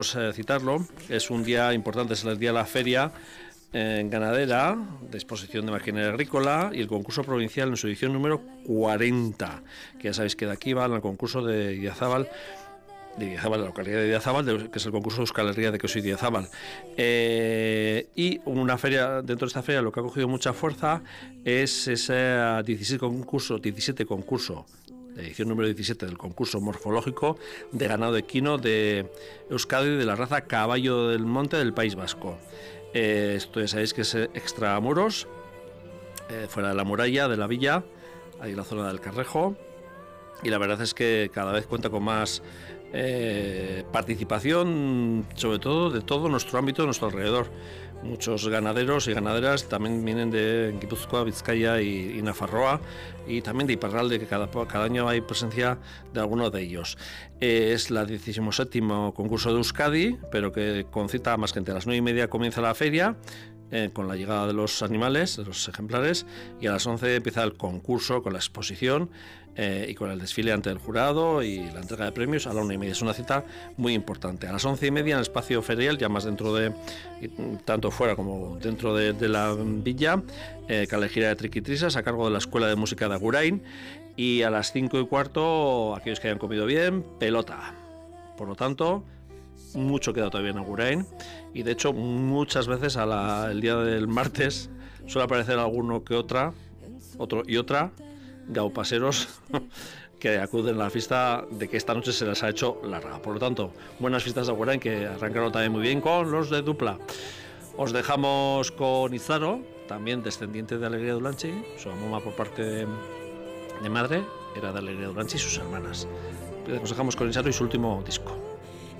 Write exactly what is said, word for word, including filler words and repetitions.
Eh, citarlo, es un día importante, es el día de la feria eh, ganadera, de exposición de maquinaria agrícola y el concurso provincial en su edición número cuarenta, que ya sabéis que de aquí van al concurso de Idiazábal, de Idiazábal, la localidad de Idiazábal, de, que es el concurso de Euskal Herria de Queso Idiazábal. Eh, y una feria, dentro de esta feria lo que ha cogido mucha fuerza es ese diecisiete concurso, diecisiete concurso la edición número diecisiete del concurso morfológico de ganado equino de Euskadi, de la raza Caballo del Monte del País Vasco. Eh, esto ya sabéis que es extramuros, eh, fuera de la muralla de la villa, ahí en la zona del Carrejo, y la verdad es que cada vez cuenta con más eh, participación, sobre todo de todo nuestro ámbito, de nuestro alrededor. Muchos ganaderos y ganaderas también vienen de Guipúzcoa, Vizcaya y, y Nafarroa, y también de Iparralde, que cada, cada año hay presencia de alguno de ellos. Eh, es la decimoséptimo concurso de Euskadi, pero que con cita más gente. A las nueve y media comienza la feria, Eh, con la llegada de los animales, de los ejemplares, y a las once empieza el concurso con la exposición eh, y con el desfile ante el jurado y la entrega de premios a la una y media. Es una cita muy importante. A las once y media en el espacio ferial, ya más dentro de, tanto fuera como dentro de, de la villa, eh, calejira de triquitrisas a cargo de la Escuela de Música de Agurain, y a las cinco y cuarto, aquellos que hayan comido bien, pelota. Por lo tanto, mucho queda todavía en Agurain, y de hecho muchas veces a la, el día del martes suele aparecer alguno que otra otro y otra gaupaseros que acuden a la fiesta de que esta noche se les ha hecho larga. Por lo tanto, buenas fiestas de Agurain, que arrancaron también muy bien con los de Dupla. Os dejamos con Izaro, también descendiente de Alegría de Ulanchi. Su mamá por parte de, de madre era de Alegría de Ulanchi y sus hermanas. Os dejamos con Izaro y su último disco.